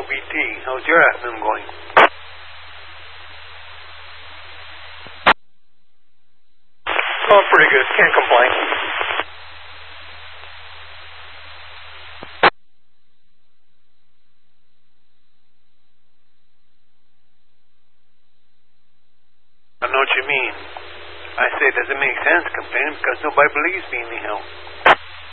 LBT. How's your afternoon going? Oh, pretty good. Can't complain. I know what you mean. I say, does it make sense complaining because nobody believes me anyhow?